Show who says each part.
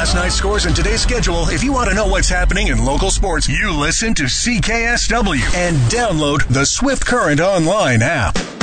Speaker 1: last night's scores and today's schedule, if you want to know what's happening in local sports, you listen to CKSW and download the Swift Current Online app.